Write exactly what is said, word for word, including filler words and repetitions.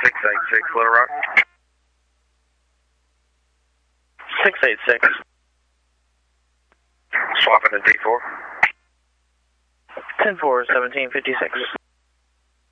six eight six, Little Rock. six eight six. Swapping to D four. ten four, seventeen fifty-six.